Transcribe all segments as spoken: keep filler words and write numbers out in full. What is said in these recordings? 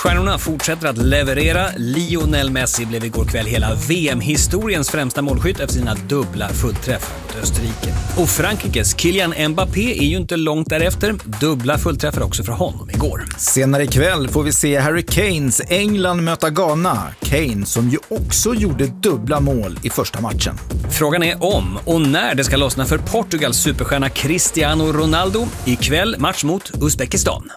Superstjärnorna fortsätter att leverera. Lionel Messi blev igår kväll hela V M-historiens främsta målskytt efter sina dubbla fullträffar mot Österrike. Och Frankrikes Kylian Mbappé är ju inte långt därefter. Dubbla fullträffar också för honom igår. Senare ikväll får vi se Harry Kanes England möta Ghana. Kane som ju också gjorde dubbla mål i första matchen. Frågan är om och när det ska lossna för Portugals superstjärna Cristiano Ronaldo. Ikväll match mot Uzbekistan.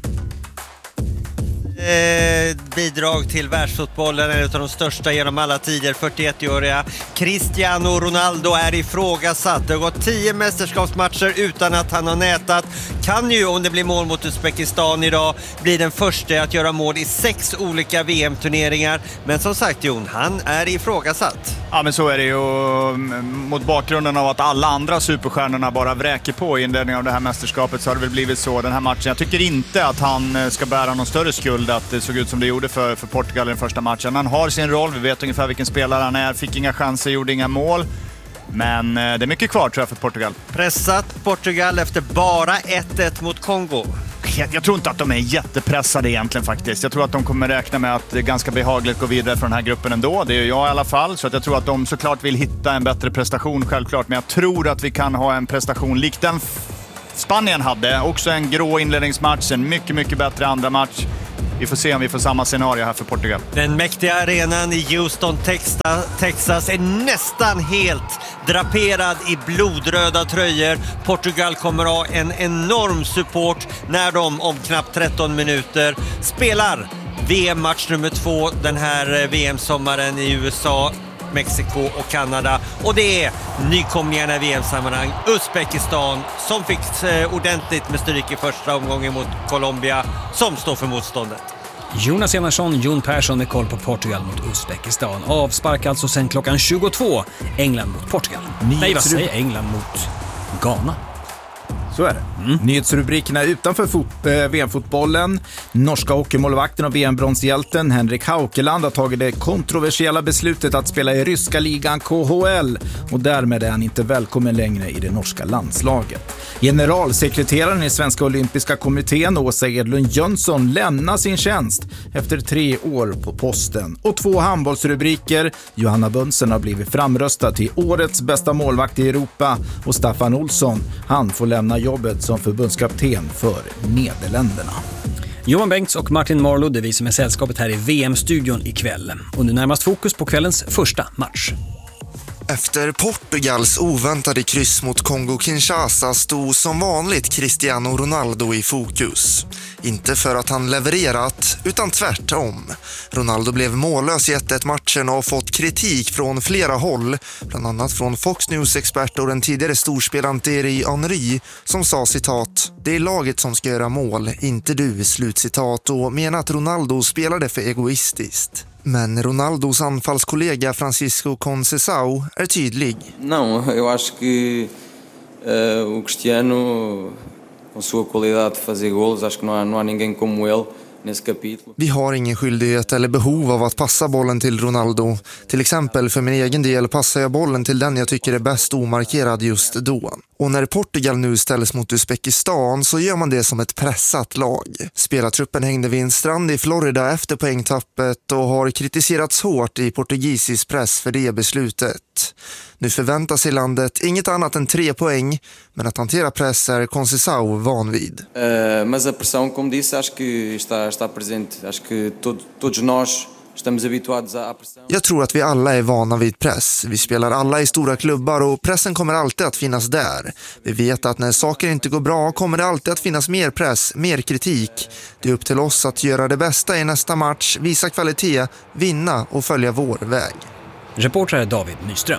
Eh, bidrag till världsfotbollen är ett av de största genom alla tider. fyrtioett-åriga Cristiano Ronaldo är ifrågasatt. Det har gått tio mästerskapsmatcher utan att han har nätat. Kan ju, om det blir mål mot Uzbekistan idag, bli den första att göra mål i sex olika V M-turneringar. Men som sagt, Jon, han är ifrågasatt. Ja, men så är det ju. Mot bakgrunden av att alla andra superstjärnorna bara vräker på i inledningen av det här mästerskapet så har det väl blivit så den här matchen. Jag tycker inte att han ska bära någon större skuld att det såg ut som det gjorde för, för Portugal i den första matchen. Han har sin roll, vi vet ungefär vilken spelare han är, fick inga chanser, gjorde inga mål. Men det är mycket kvar tror jag för Portugal. Pressat Portugal efter bara ett ett mot Kongo. Jag, jag tror inte att de är jättepressade egentligen faktiskt. Jag tror att de kommer räkna med att det är ganska behagligt att gå vidare från den här gruppen ändå. Det är jag i alla fall. Så att jag tror att de såklart vill hitta en bättre prestation självklart. Men jag tror att vi kan ha en prestation lik den Spanien hade. Också en grå inledningsmatch, en mycket, mycket bättre andra match. Vi får se om vi får samma scenario här för Portugal. Den mäktiga arenan i Houston, Texas är nästan helt draperad i blodröda tröjor. Portugal kommer ha en enorm support när de om knappt tretton minuter spelar V M-match nummer två den här V M-sommaren i U S A, Mexiko och Kanada. Och det är nykomlingarna i V M-sammanhang Uzbekistan som fick eh, ordentligt med stryk i första omgången mot Colombia som står för motståndet. Jonas Enarsson, Jon Persson med koll på Portugal mot Uzbekistan. Avspark alltså sen klockan tjugotvå. England mot Portugal. Nyhetsrub- Nej, vad säger England mot Ghana? Så är det. Mm. Nyhetsrubrikerna utanför fot- äh, V M-fotbollen. Norska hockeymålvakten och V M-bronshjälten Henrik Haukeland har tagit det kontroversiella beslutet att spela i ryska ligan K H L och därmed är han inte välkommen längre i det norska landslaget. Generalsekreteraren i Svenska olympiska kommittén Åsa Edlund Jönsson lämnar sin tjänst efter tre år på posten. Och två handbollsrubriker. Johanna Bönsen har blivit framröstad till årets bästa målvakt i Europa och Staffan Olsson, han får lämna jobbet som förbundskapten för Nederländerna. Johan Bengts och Martin Marlow, det är vi som är sällskapet här i V M-studion ikväll. Och nu närmast fokus på kvällens första match. Efter Portugals oväntade kryss mot Kongo-Kinshasa stod som vanligt Cristiano Ronaldo i fokus. Inte för att han levererat, utan tvärtom. Ronaldo blev mållös i ett ett matchen och har fått kritik från flera håll, bland annat från Fox News-expert och den tidigare storspelaren Thierry Henry som sa citat: "Det är laget som ska göra mål, inte du", slutcitat, och menar att Ronaldo spelade för egoistiskt. Men Ronaldos anfallskollega Francisco Conceição är tydlig. Não, eu acho que uh, o Cristiano com sua qualidade de fazer golos, acho que não há, não há ninguém como ele nesse capítulo. Vi har ingen skyldighet eller behov av att passa bollen till Ronaldo. Till exempel för min egen del passar jag bollen till den jag tycker är bäst omarkerad just då. Och när Portugal nu ställs mot Uzbekistan så gör man det som ett pressat lag. Spelartruppen hängde vid en strand i Florida efter poängtappet och har kritiserats hårt i portugisisk press för det beslutet. Nu förväntar sig landet inget annat än tre poäng, men att hantera press är Conceição van vid. Uh, mas a pressão, como disse, acho que está, está presente. Acho que todo, todos nós estamos habituados à pressão. Jag tror att vi alla är vana vid press. Vi spelar alla i stora klubbar och pressen kommer alltid att finnas där. Vi vet att när saker inte går bra kommer det alltid att finnas mer press, mer kritik. Det är upp till oss att göra det bästa i nästa match, visa kvalitet, vinna och följa vår väg. Reporter David Nyström.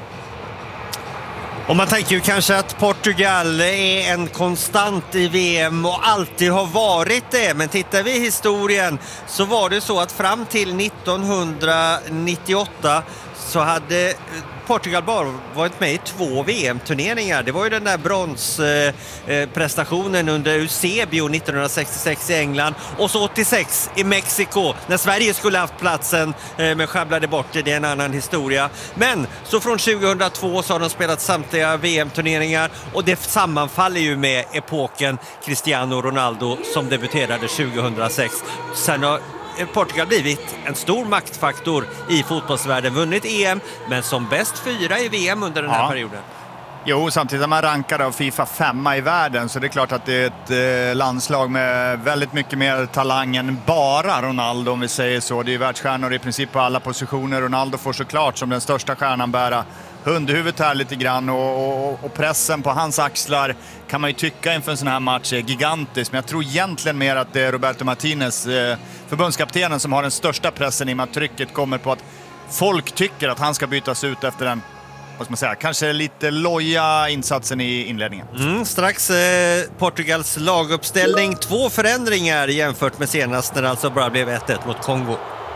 Och man tänker ju kanske att Portugal är en konstant i V M och alltid har varit det. Men tittar vi i historien så var det så att fram till nittonhundranittioåtta så hade Portugal bara varit med i två V M-turneringar. Det var ju den där bronsprestationen eh, under Eusebio nittonhundrasextiosex i England och så åttiosex i Mexiko när Sverige skulle haft platsen eh, men sjabblade bort det. Det är en annan historia. Men så från tjugohundratvå så har de spelat samtliga V M-turneringar och det sammanfaller ju med epoken Cristiano Ronaldo som debuterade tjugohundrasex. Sen har Portugal blivit en stor maktfaktor i fotbollsvärlden. Vunnit E M, men som bäst fyra i V M under den här ja. perioden. Jo, samtidigt är man rankad av FIFA femma i världen, så det är klart att det är ett eh, landslag med väldigt mycket mer talang än bara Ronaldo, om vi säger så. Det är världsstjärnor i princip på alla positioner. Ronaldo får såklart som den största stjärnan bära hundhuvudet här lite grann, och, och, och pressen på hans axlar kan man ju tycka inför en sån här match är gigantisk. Men jag tror egentligen mer att det är Roberto Martinez, eh, förbundskaptenen, som har den största pressen i och med att trycket kommer på att folk tycker att han ska bytas ut efter den, vad ska man säga, kanske lite loja insatsen i inledningen. Mm, strax eh, Portugals laguppställning. Två förändringar jämfört med senast när det alltså bara blev ett ett mot Kongo.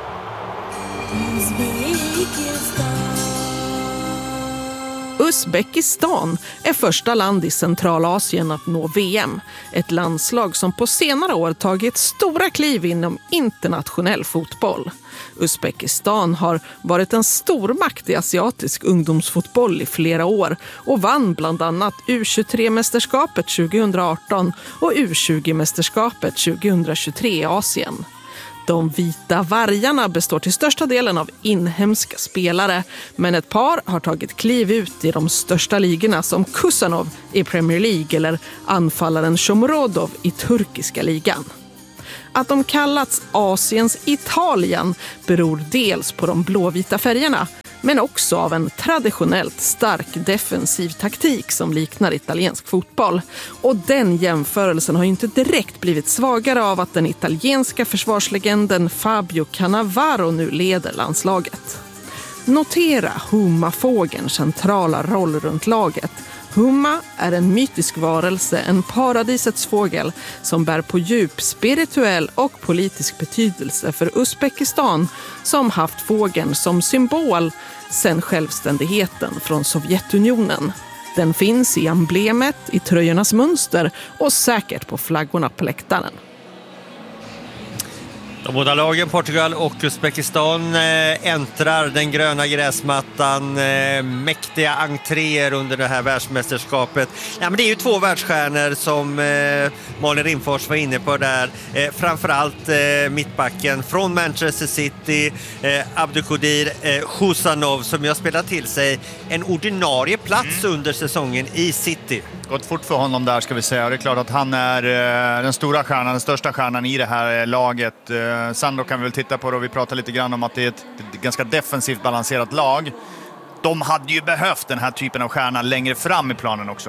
Uzbekistan är första land i Centralasien att nå V M. Ett landslag som på senare år tagit stora kliv inom internationell fotboll. Uzbekistan har varit en stormakt i asiatisk ungdomsfotboll i flera år och vann bland annat U tjugotre-mästerskapet tjugoarton och U tjugo-mästerskapet tjugohundratjugotre i Asien. De vita vargarna består till största delen av inhemska spelare, men ett par har tagit kliv ut i de största ligorna som Kusanov i Premier League eller anfallaren Shomurodov i turkiska ligan. Att de kallats Asiens Italien beror dels på de blåvita färgerna, men också av en traditionellt stark defensiv taktik som liknar italiensk fotboll. Och den jämförelsen har ju inte direkt blivit svagare av att den italienska försvarslegenden Fabio Cannavaro nu leder landslaget. Notera Humma-fågelns centrala roll runt laget. Humma är en mytisk varelse, en paradisets fågel som bär på djup spirituell och politisk betydelse för Uzbekistan, som haft fågeln som symbol sedan självständigheten från Sovjetunionen. Den finns i emblemet, i tröjornas mönster och säkert på flaggorna på läktaren. De båda lagen, Portugal och Uzbekistan, eh, äntrar den gröna gräsmattan. Eh, mäktiga entréer under det här världsmästerskapet. Ja, men det är ju två världsstjärnor som eh, Malin Rimfors var inne på där. Eh, framförallt eh, mittbacken från Manchester City, eh, Abdulkadir eh, Husanov, som har spelat till sig en ordinarie plats mm. under säsongen i City. Gått fort för honom där, ska vi säga. Det är klart att han är eh, den stora stjärnan, den största stjärnan i det här eh, laget. Eh, sen då kan vi väl titta på det, och vi pratar lite grann om att det är ett, ett ganska defensivt balanserat lag. De hade ju behövt den här typen av stjärna längre fram i planen också.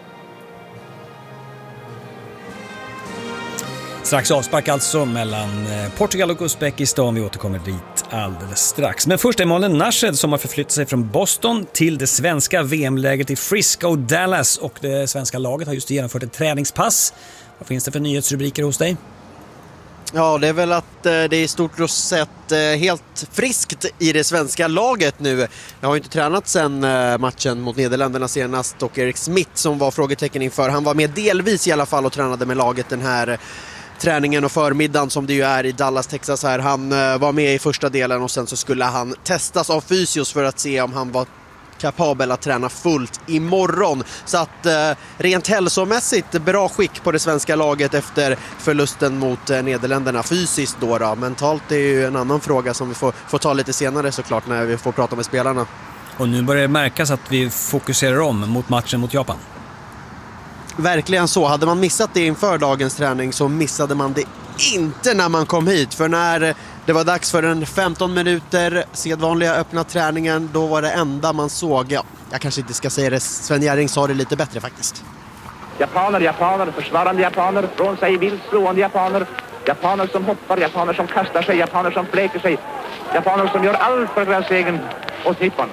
Strax avspark alltså mellan Portugal och Uzbekistan. Vi återkommer dit alldeles strax. Men först är Malin Nashed som har förflyttat sig från Boston till det svenska V M-läget i Frisco, Dallas. Och det svenska laget har just genomfört ett träningspass. Vad finns det för nyhetsrubriker hos dig? Ja, det är väl att det är i stort sett helt friskt i det svenska laget nu. Jag har ju inte tränat sedan matchen mot Nederländerna senast, och Erik Smith som var frågetecken inför, han var med delvis i alla fall och tränade med laget den här träningen och förmiddagen som det ju är i Dallas, Texas här. Han var med i första delen och sen så skulle han testas av fysios för att se om han var kapabel att träna fullt imorgon. Så att eh, rent hälsomässigt bra skick på det svenska laget efter förlusten mot eh, Nederländerna fysiskt då, då. Mentalt är ju en annan fråga som vi får, får ta lite senare såklart när vi får prata med spelarna. Och nu börjar det märkas att vi fokuserar om mot matchen mot Japan. Verkligen så. Hade man missat det inför dagens träning så missade man det inte när man kom hit. För när det var dags för en femton minuter sedvanliga öppna träningen, då var det enda man såg, ja, jag kanske inte ska säga det, Sven Jerring sa det lite bättre faktiskt. Japaner, japaner, försvarande japaner, från sig vilt slående japaner, japaner som hoppar, japaner som kastar sig, japaner som fläker sig, japaner som gör allt för deras egen och Nippon.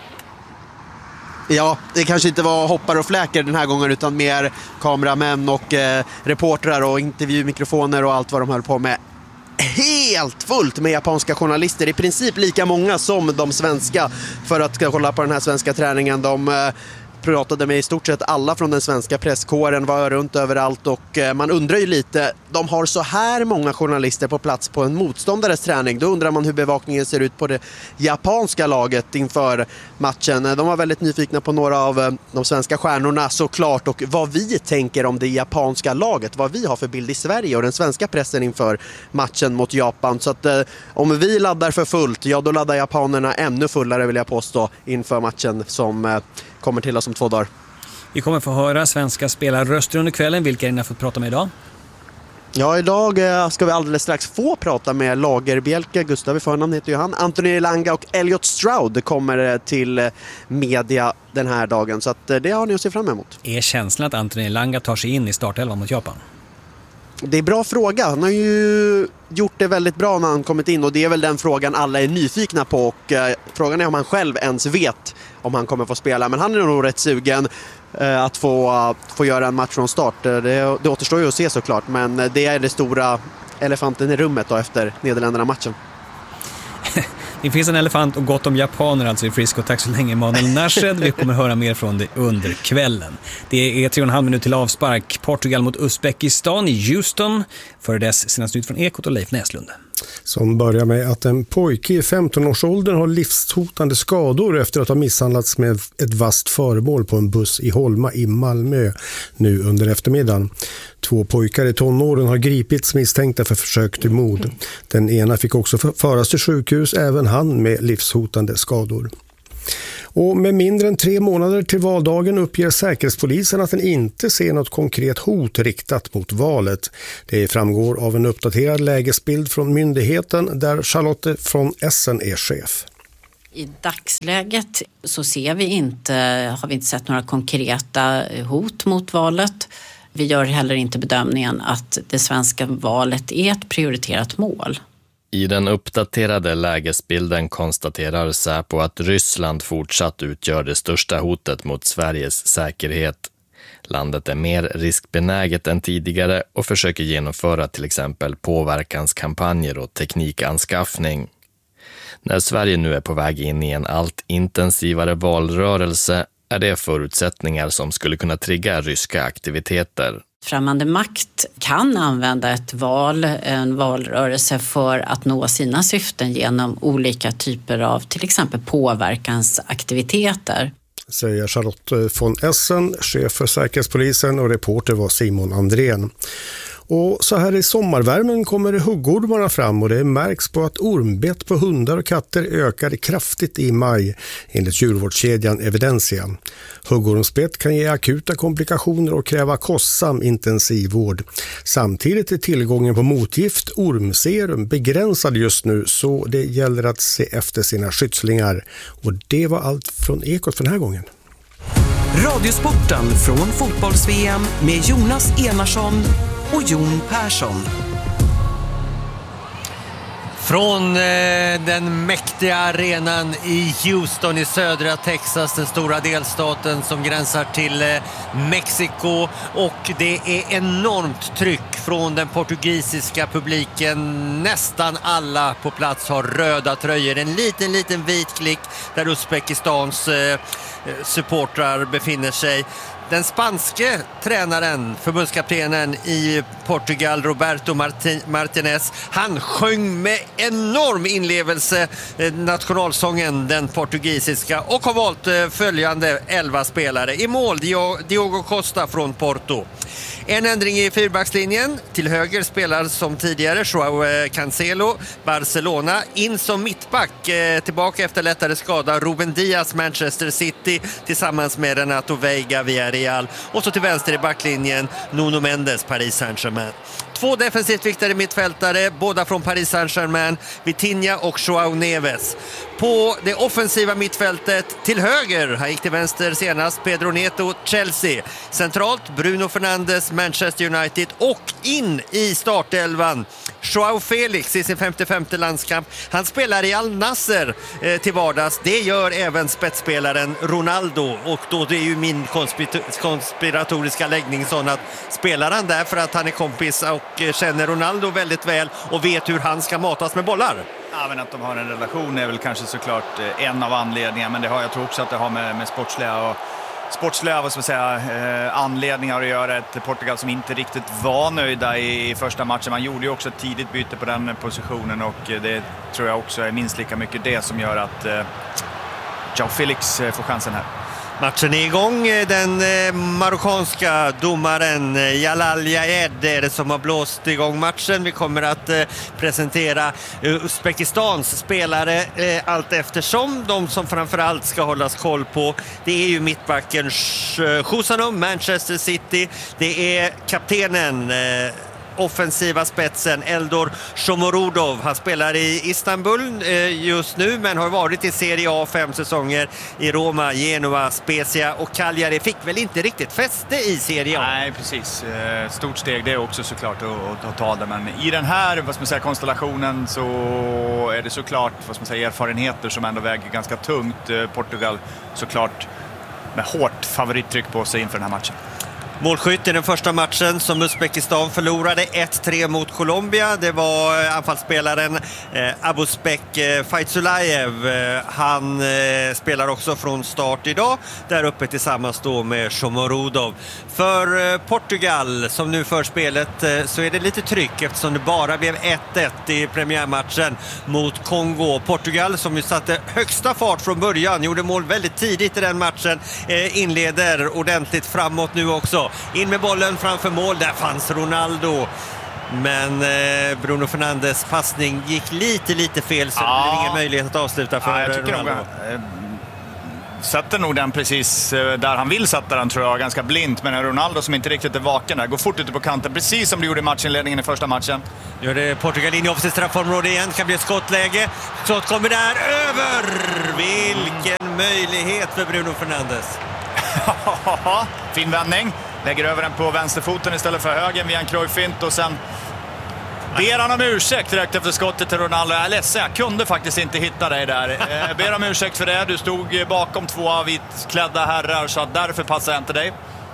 Ja, det kanske inte var hoppar och fläker den här gången utan mer kameramän och eh, reportrar och intervjumikrofoner och allt vad de höll på med. Helt fullt med japanska journalister, i princip lika många som de svenska, för att kolla på den här svenska träningen. De eh, pratade med i stort sett alla från den svenska presskåren, var runt överallt och man undrar ju lite, de har så här många journalister på plats på en motståndares träning. Då undrar man hur bevakningen ser ut på det japanska laget inför matchen. De var väldigt nyfikna på några av de svenska stjärnorna såklart och vad vi tänker om det japanska laget, vad vi har för bild i Sverige och den svenska pressen inför matchen mot Japan. Så att eh, om vi laddar för fullt, ja då laddar japanerna ännu fullare vill jag påstå inför matchen som eh, kommer till oss om två dagar. Vi kommer få höra svenska spelarröster under kvällen. Vilka är ni har fått prata med idag? Ja, idag eh, ska vi alldeles strax få prata med Lagerbielke, Gustav i förnamn heter ju han, Anthony Elanga och Elliot Stroud kommer eh, till eh, media den här dagen. Så att, eh, det har ni att se fram emot. Är känslan att Anthony Elanga tar sig in i startelvan mot Japan? Det är bra fråga. Han har ju gjort det väldigt bra när han kommit in och det är väl den frågan alla är nyfikna på och eh, frågan är om han själv ens vet om han kommer få spela. Men han är nog rätt sugen eh, att få, uh, få göra en match från start. Det, det återstår ju att se såklart, men det är det stora elefanten i rummet då efter Nederländerna-matchen. Det finns en elefant och gott om japaner alltså i Frisco. Tack så länge Manuel Nashed. Vi kommer höra mer från det under kvällen. Det är tre och en halv minut till avspark. Portugal mot Uzbekistan i Houston. För dess senaste nytt från Ekot och Leif Näslund. Som börjar med att en pojke i femton-årsåldern har livshotande skador efter att ha misshandlats med ett vasst föremål på en buss i Holma i Malmö nu under eftermiddagen. Två pojkar i tonåren har gripits misstänkta för försök till mord. Den ena fick också föras till sjukhus, även han med livshotande skador. Och med mindre än tre månader till valdagen uppger Säkerhetspolisen att den inte ser något konkret hot riktat mot valet. Det framgår av en uppdaterad lägesbild från myndigheten där Charlotte från Essen är chef. I dagsläget så ser vi inte, har vi inte sett några konkreta hot mot valet. Vi gör heller inte bedömningen att det svenska valet är ett prioriterat mål. I den uppdaterade lägesbilden konstaterar Säpo att Ryssland fortsatt utgör det största hotet mot Sveriges säkerhet. Landet är mer riskbenäget än tidigare och försöker genomföra till exempel påverkanskampanjer och teknikanskaffning. När Sverige nu är på väg in i en allt intensivare valrörelse är det förutsättningar som skulle kunna trigga ryska aktiviteter. Främmande makt kan använda ett val, en valrörelse för att nå sina syften genom olika typer av till exempel påverkansaktiviteter. Säger Charlotte von Essen, chef för Säkerhetspolisen, och reporter var Simon Andrén. Och så här i sommarvärmen kommer huggormarna fram och det märks på att ormbett på hundar och katter ökade kraftigt i maj enligt djurvårdskedjan Evidensia. Huggormsbett kan ge akuta komplikationer och kräva kostsam intensivvård. Samtidigt är tillgången på motgift, ormserum, begränsad just nu, så det gäller att se efter sina skyddslingar. Och det var allt från Ekot för den här gången. Radiosporten från fotbolls-V M med Jonas Enarsson och Jon Persson. Från eh, den mäktiga arenan i Houston i södra Texas, den stora delstaten som gränsar till eh, Mexiko, och det är enormt tryck från den portugisiska publiken. Nästan alla på plats har röda tröjor. En liten liten vit klick där Uzbekistans eh, supportrar befinner sig. Den spanske tränaren, förbundskaptenen i Portugal, Roberto Martinez, han sjöng med enorm inlevelse nationalsången, den portugisiska, och har valt följande elva spelare. I mål Diogo Costa från Porto. En ändring i fyrbackslinjen. Till höger spelar som tidigare João Cancelo, Barcelona. In som mittback, eh, tillbaka efter lättare skada, Ruben Dias, Manchester City, tillsammans med Renato Veiga, Villarreal. Och så till vänster i backlinjen Nuno Mendes, Paris Saint-Germain. Två defensivt viktade mittfältare, båda från Paris Saint-Germain, Vitinha och João Neves. På det offensiva mittfältet till höger, här gick till vänster senast, Pedro Neto, Chelsea. Centralt Bruno Fernandes, Manchester United, och in i startelvan João Felix i sin femtiofemte landskamp. Han spelar i Al Nasser eh, till vardags. Det gör även spetsspelaren Ronaldo, och då det är ju min konspir- konspiratoriska läggning sån att spelar han där för att han är kompis och eh, känner Ronaldo väldigt väl och vet hur han ska matas med bollar. Ja, men att de har en relation är väl kanske såklart en av anledningarna, men det har, jag tror också att det har med, med sportsliga och sportsliga, vad ska man säga, eh, anledningar att göra ett Portugal som inte riktigt var nöjda i, i första matchen. Man gjorde ju också ett tidigt byte på den positionen och det tror jag också är minst lika mycket det som gör att eh, João Felix eh, får chansen här. Matchen är igång. Den eh, marockanska domaren eh, Jalal Jaed är det som har blåst igång matchen. Vi kommer att eh, presentera eh, Uzbekistans spelare eh, allt eftersom. De som framförallt ska hållas koll på, det är ju mittbacken Khusanov, Manchester City. Det är kaptenen eh, offensiva spetsen Eldor Shomurodov. Han spelar i Istanbul eh, just nu men har varit i Serie A fem säsonger i Roma, Genoa, Spezia och Cagliari. Fick väl inte riktigt fäste i Serie A. Nej, precis. Eh, stort steg det är också såklart att, att ta det. Men i den här vad ska man säga, konstellationen så är det såklart vad ska man säga, erfarenheter som ändå väger ganska tungt. Eh, Portugal såklart med hårt favorittryck på sig inför den här matchen. Målskytt i den första matchen som Uzbekistan förlorade ett tre mot Colombia. Det var anfallsspelaren eh, Abuzbek eh, Fayzulayev. Eh, han eh, spelar också från start idag. Där uppe tillsammans då med Shomurodov. För eh, Portugal som nu för spelet eh, så är det lite tryck eftersom det bara blev ett ett i premiärmatchen mot Kongo. Portugal som ju satte högsta fart från början, gjorde mål väldigt tidigt i den matchen, eh, inleder ordentligt framåt nu också. In med bollen framför mål, där fanns Ronaldo. Men eh, Bruno Fernandes passning gick lite, lite fel så ja. Det blev ingen möjlighet att avsluta för ja, jag Ronaldo. Nog, eh, sätter nog den precis eh, där han vill sätta den tror jag, ganska blint. Men Ronaldo som inte riktigt är vaken där, går fort ute på kanten, precis som det gjorde i matchinledningen i första matchen. Gör det Portugal in i offensivt straffområde igen, kan bli ett skottläge. Skott kommer där, över! Vilken möjlighet för Bruno Fernandes. Fin vändning. Lägger över den på vänsterfoten istället för högen via en Cruyff-fint och sen ber han om ursäkt direkt efter skottet till Ronaldo. Jag är ledsen, jag kunde faktiskt inte hitta dig där. Eh, ber om ursäkt för det. Du stod bakom två vitklädda herrar så att därför passar jag inte dig.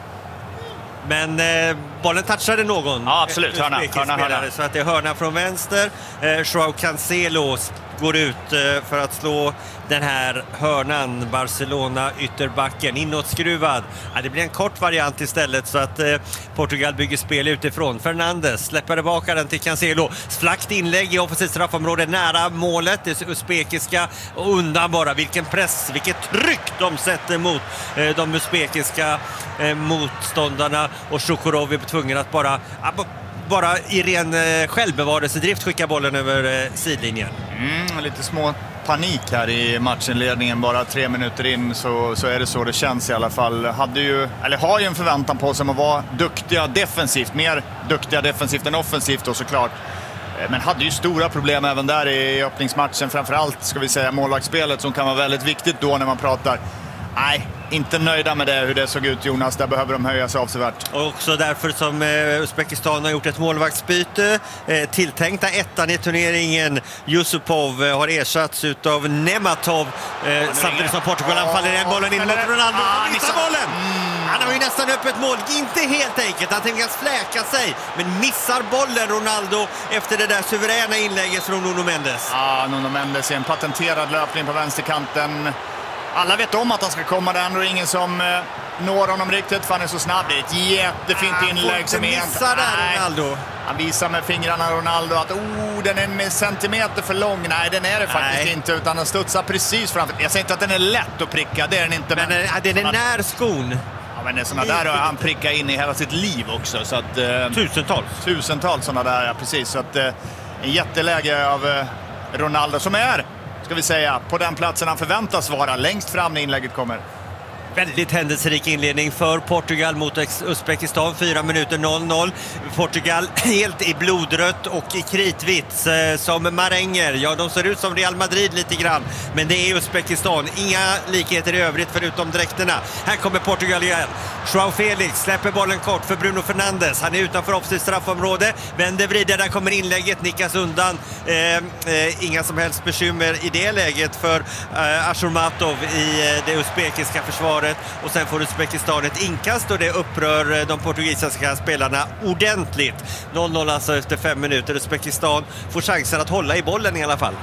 Men eh, bollen touchade någon. Ja, absolut. Hörna, hörna, hörna. Så att det är hörna från vänster. Eh, João Cancelo går ut eh, för att slå den här hörnan. Barcelona ytterbacken inåtskruvad. Ja, det blir en kort variant istället så att eh, Portugal bygger spel utifrån. Fernandes släpper tillbaka den till Cancelo. Flackt inlägg i offensivt straffområde nära målet. Det uzbekiska och undan bara. Vilken press, vilket tryck de sätter mot eh, de uzbekiska eh, motståndarna. Och Shukurov är tvungen att bara... Ah, bara i ren eh, självbevarelsedrift skicka bollen över eh, sidlinjen. Mm, lite små panik här i matchinledningen. Bara tre minuter in så, så är det så det känns i alla fall. Hade ju, eller har ju en förväntan på sig om att vara duktiga defensivt. Mer duktiga defensivt än offensivt då såklart. Men hade ju stora problem även där i öppningsmatchen. Framförallt ska vi säga målvaktsspelet som kan vara väldigt viktigt då när man pratar. Nej, inte nöjda med det, hur det såg ut Jonas. Där behöver de höja sig avsevärt. Och också därför som eh, Uzbekistan har gjort ett målvaktsbyte. Eh, tilltänkta ettan i turneringen Yusupov eh, har ersatts utav Nematov. Eh, samtidigt som Portugal anfaller den bollen in mot Ronaldo. Ah, han missar bollen! Mm. Han har ju nästan öppet mål. Inte helt enkelt. Han tänker fläka sig. Men missar bollen Ronaldo efter det där suveräna inlägget från Nuno Mendes. Ja, ah, Nuno Mendes är en patenterad löpning på vänsterkanten. Alla vet om att han ska komma där och ingen som eh, når honom riktigt för han är så snabb. Det är ett jättefint ah, inlägg som är missar där Ronaldo. Han visar med fingrarna Ronaldo att oh, den är en centimeter för lång. Nej, den är det faktiskt Nej. inte utan den studsar precis framför. Jag säger inte att den är lätt att pricka, det är den inte. Men, men äh, den är man, när skon. Ja, men sådana där har han prickat in i hela sitt liv också. Så att, eh, tusentals. Tusentals sådana där, ja, precis. Så att, eh, en jätteläge av eh, Ronaldo som är... ska vi säga, på den platsen han förväntas vara längst fram när inlägget kommer. Väldigt händelserik inledning för Portugal mot Uzbekistan. fyra minuter noll noll. Portugal helt i blodrött och i kritvitt eh, som maränger. Ja, de ser ut som Real Madrid lite grann. Men det är Uzbekistan. Inga likheter i övrigt förutom dräkterna. Här kommer Portugal igen. João Felix släpper bollen kort för Bruno Fernandes. Han är utanför offensivt straffområde. Vänder vrider, där kommer inlägget. Nickas undan. Eh, eh, inga som helst bekymmer i det läget för eh, Ashurmatov i eh, det uzbekiska försvaret. Och sen får Uzbekistan ett inkast och det upprör de portugisiska spelarna ordentligt. noll noll alltså efter fem minuter. Uzbekistan får chansen att hålla i bollen i alla fall.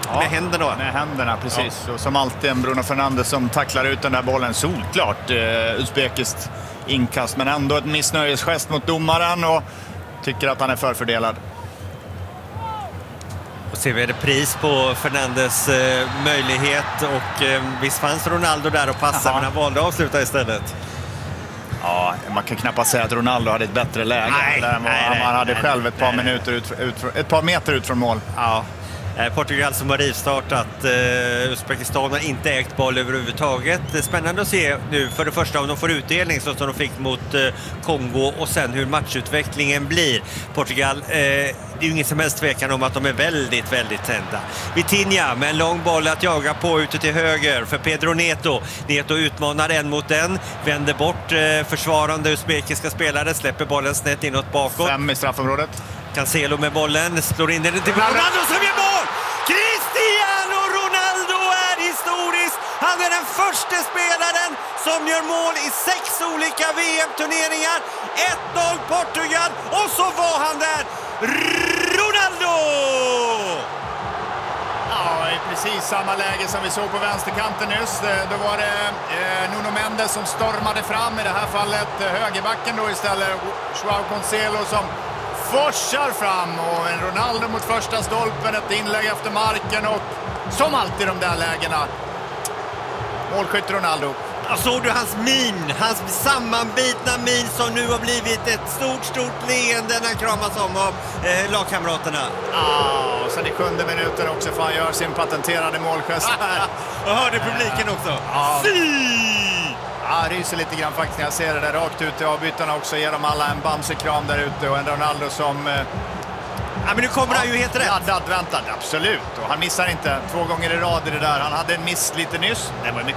Ja, med händerna. Med händerna, precis. Ja. Och som alltid en Bruno Fernandes som tacklar ut den där bollen. Solklart eh, uzbekiskt inkast, men ändå ett missnöjesgest mot domaren och tycker att han är förfördelad. Och ser vi repris på Fernandes eh, möjlighet och eh, visst fanns Ronaldo där och passade, men han valde att avsluta istället. Ja, man kan knappast säga att Ronaldo hade ett bättre läge. Nej, där nej, man nej, hade nej, själv ett par nej, minuter ut, ut, ett par meter ut från mål. Ja. Portugal som har rivstartat. eh, Uzbekistan har inte ägt boll överhuvudtaget. Det är spännande att se nu för det första om de får utdelning så som de fick mot eh, Kongo och sen hur matchutvecklingen blir. Portugal, eh, det är ju ingen som helst tvekan om att de är väldigt, väldigt tända. Vitinha med en lång boll att jaga på ute till höger för Pedro Neto. Neto utmanar en mot en, vänder bort eh, försvarande uzbekiska spelare, släpper bollen snett inåt bakåt. Fem i straffområdet. Cancelo med bollen, slår in den till Ronaldo som gör mål! Cristiano Ronaldo är historisk! Han är den första spelaren som gör mål i sex olika V M-turneringar. ett noll Portugal och så var han där! Ronaldo! Ja, i precis samma läge som vi såg på vänsterkanten nyss. Då var det eh, Nuno Mendes som stormade fram, i det här fallet eh, högerbacken då istället, Joao Cancelo som forsar fram och en Ronaldo mot första stolpen, ett inlägg efter marken och som alltid de där lägena målskytt Ronaldo. Och såg du hans min, hans sammanbitna min som nu har blivit ett stort, stort leende när han kramas om av eh, lagkamraterna. Ja, och sen i sjunde minuten också för han gör sin patenterade målgest här. Och hörde publiken också. Ja. Ja, ryser lite grann faktiskt när jag ser det där rakt ut i avbytarna också. Ger dem alla en bamsekram där ute och en Ronaldo som... Eh, ja, men nu kommer ja, han ju helt rätt. Laddad, väntad, absolut. Och han missar inte två gånger i rad i det där. Han hade en miss lite nyss. Det var mycket